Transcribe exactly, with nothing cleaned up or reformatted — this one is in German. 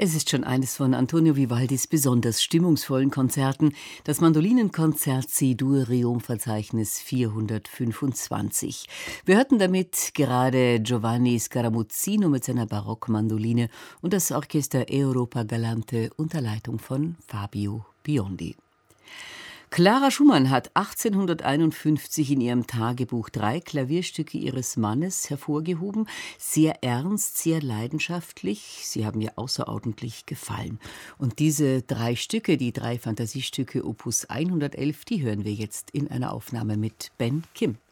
Es ist schon eines von Antonio Vivaldis besonders stimmungsvollen Konzerten, das Mandolinenkonzert C-Dur-Reum-Verzeichnis vierhundertfünfundzwanzig. Wir hörten damit gerade Giovanni Scaramuzzino mit seiner Barockmandoline und das Orchester Europa Galante unter Leitung von Fabio Biondi. Clara Schumann hat achtzehnhunderteinundfünfzig in ihrem Tagebuch drei Klavierstücke ihres Mannes hervorgehoben. Sehr ernst, sehr leidenschaftlich. Sie haben ihr außerordentlich gefallen. Und diese drei Stücke, die drei Fantasiestücke Opus hundertelf, die hören wir jetzt in einer Aufnahme mit Ben Kim.